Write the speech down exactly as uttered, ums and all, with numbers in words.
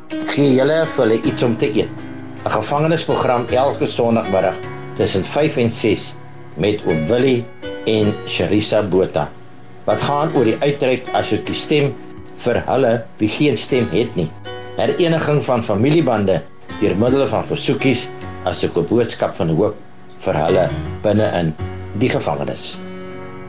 Gee julle vir hulle iets om te eet. 'n Gevangenisprogram elke Sondagmiddag tussen vyf en ses met Oom Willie en Sharissa Botha. Wat gaan oor die uitreik asook die stem vir hulle wie geen stem het nie. Hereniging van familiebande deur middel van versoekies asook 'n boodskap van hoop vir hulle binne in die gevangenis.